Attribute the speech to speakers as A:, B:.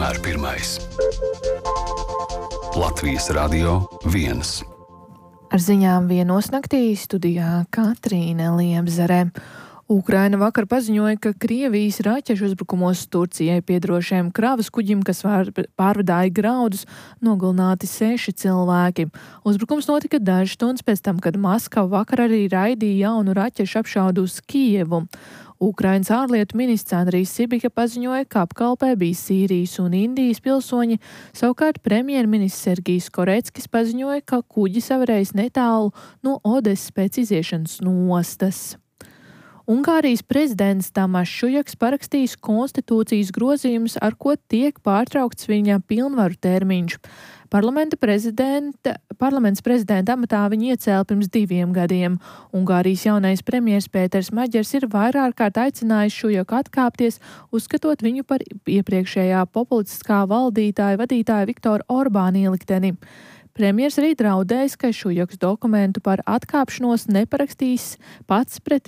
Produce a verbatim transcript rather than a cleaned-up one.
A: vienmēr pirmais. Latvijas Radio viens.
B: Ar ziņām vienos naktī studijā Katrīne Liebzere. Ukraina vakar paziņoja, ka Krievijas raķešu uzbrukumos Turcijai piederošiem kravas kuģim, kas pārvadāja graudus, nogalināti seši cilvēki. Uzbrukums notika dažas stundas pēc tam, kad Maskava vakar arī raidīja jaunu raķešu apšaudu uz Kijevu. Ukrainas ārlietu ministrs Andrijs Sibika paziņoja, ka apkalpē bija Sīrijas un Indijas pilsoņi, savukārt premjerministrs Sergijs Koreckis paziņoja, ka kuģis avarējis netālu no Odesas pēc iziešanas no ostas. Ungārijas prezidents Tamašs Šujaks parakstījis konstitūcijas grozījumus, ar ko tiek pārtraukts viņa pilnvaru termiņš. Parlamenta prezidenta, parlaments prezidenta amatā viņu iecēla pirms diviem gadiem. Ungārijas jaunais premjers Pēters Maģers ir vairāk kārt aicinājis Šujaku atkāpties, uzskatot viņu par iepriekšējā populistiskā valdītāja vadītāja Viktora Orbāna ielikteni. Premjers arī draudējis, ka Šujaks dokumentu par atkāpšanos neparakstīs pats pret